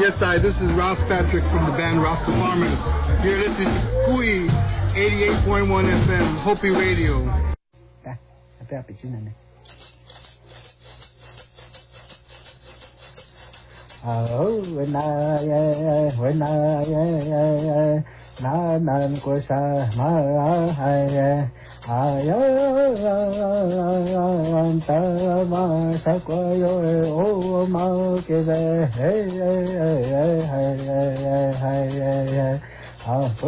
Yes, this is Ross Patrick from the band Rasta Farmers. You're listening to Kui 88.1 FM, Hopi Radio. Nan ko sa ma hai ayan ta ma sa ko yo o ma ke ve hey